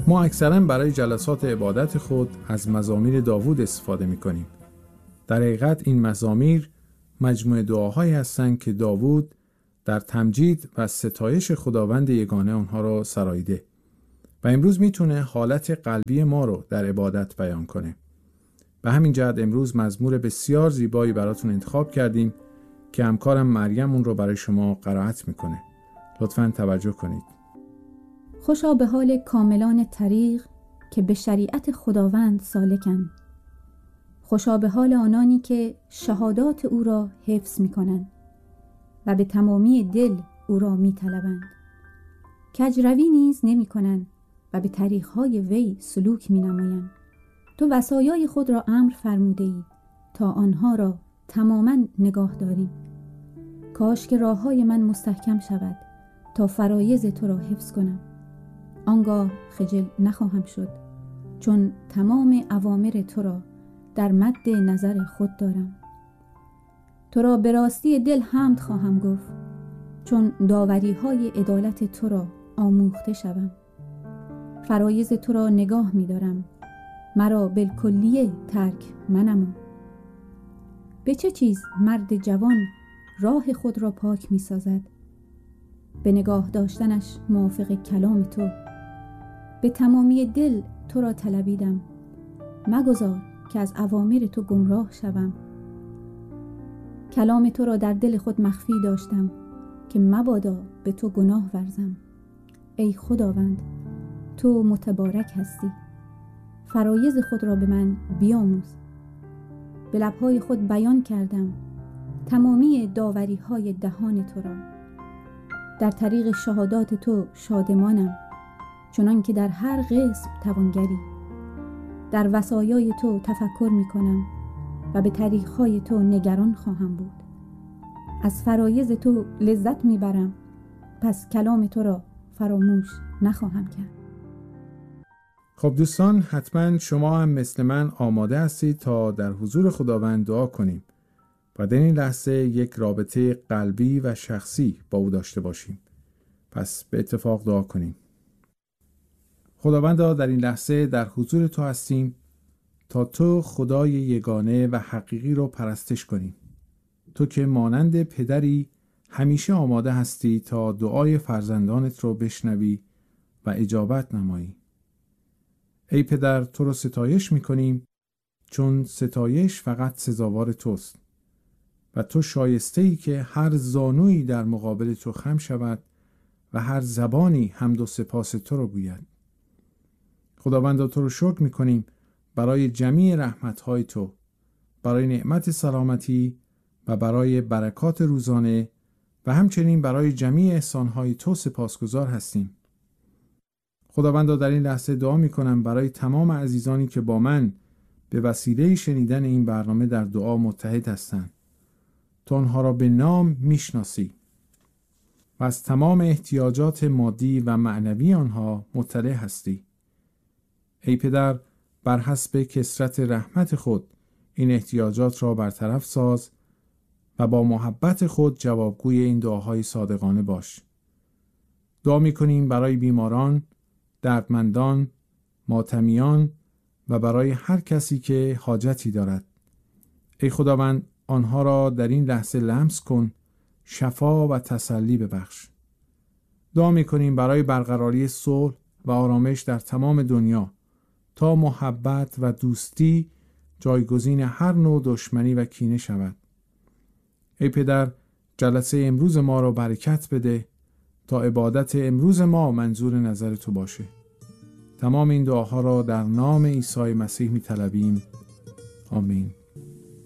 ما اکثرا برای جلسات عبادت خود از مزامیر داوود استفاده می‌کنیم. در حقیقت این مزامیر مجموعه دعاهایی هستند که داوود در تمجید و ستایش خداوند یگانه آنها را سراییده و امروز میتونه حالت قلبی ما رو در عبادت بیان کنه. به همین جهت امروز مزمور بسیار زیبایی براتون انتخاب کردیم که همکارم مریم اون رو برای شما قرائت میکنه. لطفاً توجه کنید. خوشا به حال کاملان طریق که به شریعت خداوند سالکند. خوشا به حال آنانی که شهادات او را حفظ میکنند و به تمامی دل او را میطلبند. کجروی نیز نمیکنند و به طریقهای وی سلوک مینمایند. تو وصایای خود را امر فرموده‌ای تا آنها را تماما نگاه داریم. کاش که راههای من مستحکم شود تا فرایض تو را حفظ کنم. آنگاه خجل نخواهم شد، چون تمام اوامر تو را در مد نظر خود دارم. تو را به راستی دل حمد خواهم گفت، چون داوری های عدالت تو را آموخته شوم. فرایض تو را نگاه می دارم، مرا بالکلیه ترک منما. به چه چیز مرد جوان راه خود را پاک می سازد؟ به نگاه داشتنش موافق کلام تو. به تمامی دل تو را طلبیدم، مگذار که از اوامر تو گمراه شوم. کلام تو را در دل خود مخفی داشتم که مبادا به تو گناه ورزم. ای خداوند، تو متبارک هستی. فرایض خود را به من بیاموز. به لبهای خود بیان کردم تمامی داوری های دهان تو را. در طریق شهادات تو شادمانم، چنان که در هر قسم توانگری. در وصایای تو تفکر می کنم و به طریقهای تو نگران خواهم بود. از فرایض تو لذت می برم، پس کلام تو را فراموش نخواهم کرد. خب دوستان، حتما شما هم مثل من آماده هستید تا در حضور خداوند دعا کنیم و در این لحظه یک رابطه قلبی و شخصی با او داشته باشیم. پس به اتفاق دعا کنیم. خداوندا، در این لحظه در حضور تو هستیم تا تو خدای یگانه و حقیقی رو پرستش کنیم. تو که مانند پدری همیشه آماده هستی تا دعای فرزندانت رو بشنوی و اجابت نمایی. ای پدر، تو رو ستایش میکنیم، چون ستایش فقط سزاوار توست و تو شایسته‌ای که هر زانویی در مقابل تو خم شود و هر زبانی حمد و سپاس تو رو گوید. خداوند، تو رو شکر میکنیم برای جمیع رحمتهای تو، برای نعمت سلامتی و برای برکات روزانه و همچنین برای جمیع احسانهای تو سپاسگزار هستیم. خداوند، در این لحظه دعا میکنم برای تمام عزیزانی که با من به وسیله شنیدن این برنامه در دعا متحد هستند. تو آنها را به نام میشناسی و از تمام احتیاجات مادی و معنوی آنها مطلع هستی. ای پدر، بر حسب کثرت رحمت خود این احتیاجات را برطرف ساز و با محبت خود جوابگوی این دعاهای صادقانه باش. دعا می‌کنیم برای بیماران، دردمندان، ماتمیان و برای هر کسی که حاجتی دارد. ای خداوند، آنها را در این لحظه لمس کن، شفا و تسلی ببخش. دعا می‌کنیم برای برقراری صلح و آرامش در تمام دنیا تا محبت و دوستی جایگزین هر نوع دشمنی و کینه شود. ای پدر، جلسه امروز ما را برکت بده تا عبادت امروز ما منظور نظر تو باشه. تمام این دعاها را در نام عیسی مسیح می طلبیم. آمین.